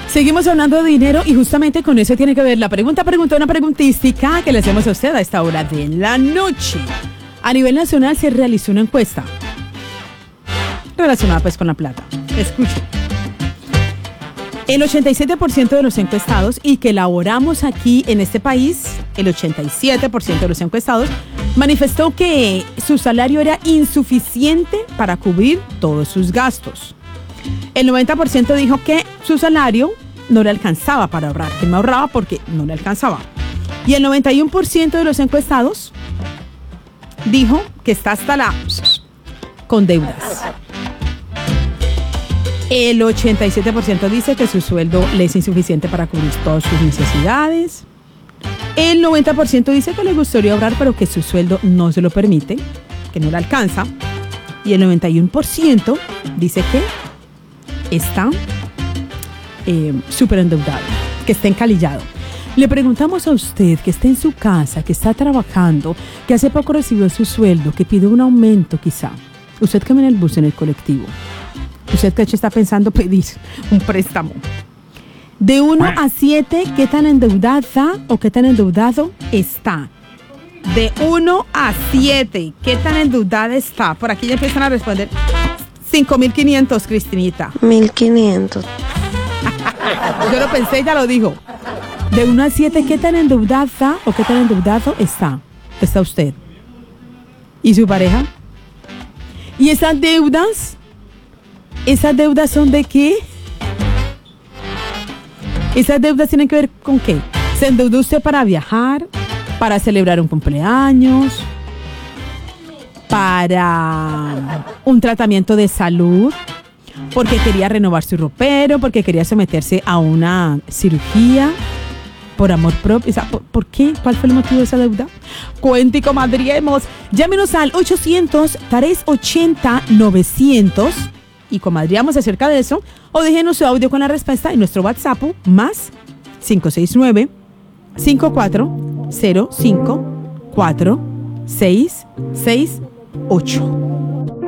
Seguimos hablando de dinero y justamente con eso tiene que ver la una preguntística que le hacemos a usted a esta hora de la noche. A nivel nacional se realizó una encuesta relacionada pues con la plata. Escuchen. El 87% de los encuestados y que elaboramos aquí en este país, el 87% de los encuestados manifestó que su salario era insuficiente para cubrir todos sus gastos. El 90% dijo que su salario no le alcanzaba para ahorrar, que no ahorraba porque no le alcanzaba. Y el 91% de los encuestados dijo que está hasta la con deudas. El 87% dice que su sueldo le es insuficiente para cubrir todas sus necesidades. El 90% dice que le gustaría ahorrar, pero que su sueldo no se lo permite, que no le alcanza. Y el 91% dice que está súper endeudado, que está encalillado. Le preguntamos a usted que está en su casa, que está trabajando, que hace poco recibió su sueldo, que pide un aumento quizá. Usted que viene en el bus, en el colectivo. Usted que está pensando pedir un préstamo. De 1 a 7, ¿qué tan endeudada o qué tan endeudado está? De 1 a 7, ¿qué tan endeudada está? Por aquí ya empiezan a responder. 5.500, Cristinita. 1.500. Yo lo pensé, ya lo dijo. De 1 a 7, ¿qué tan endeudada o qué tan endeudado está? Está usted. ¿Y su pareja? ¿Y esas deudas? ¿Esas deudas son de qué? ¿Esas deudas tienen que ver con qué? ¿Se endeudó usted para viajar? ¿Para celebrar un cumpleaños? ¿Para un tratamiento de salud? ¿Porque quería renovar su ropero? ¿Porque quería someterse a una cirugía? ¿Por amor propio? O sea, ¿por qué? ¿Cuál fue el motivo de esa deuda? Cuente y comadriemos. Llámenos al 800-380-900 y comadriamos acerca de eso. O déjenos su audio con la respuesta en nuestro WhatsApp más 569-5405-4668.